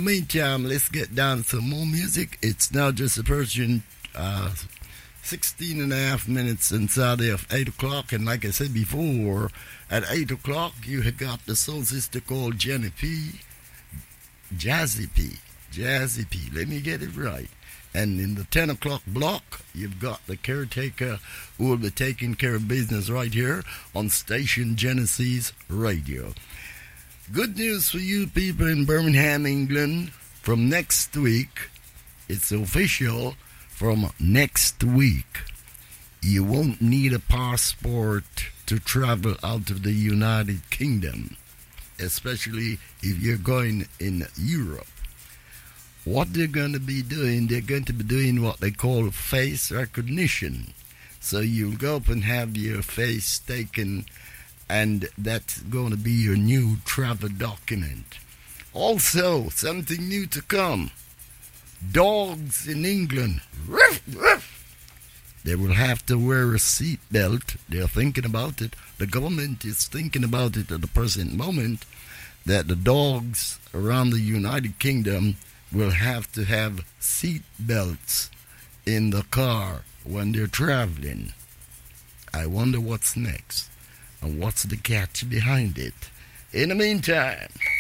meantime, let's get down to some more music. It's now just approaching 16 and a half minutes inside of 8 o'clock. And like I said before, at 8 o'clock, you have got the soul sister called Jenny P. Jazzy P. Jazzy P. Let me get it right. And in the 10 o'clock block, you've got the caretaker who will be taking care of business right here on Station Genesis Radio. Good news for you people in Birmingham, England. From next week, it's official, from next week, you won't need a passport to travel out of the United Kingdom, especially if you're going in Europe. What they're going to be doing, they're going to be doing what they call face recognition. So you'll go up and have your face taken, and that's going to be your new travel document. Also, something new to come. Dogs in England, ruff, ruff, they will have to wear a seat belt. They're thinking about it. The government is thinking about it at the present moment, that the dogs around the United Kingdom will have to have seat belts in the car when they're traveling. I wonder what's next and what's the catch behind it. In the meantime,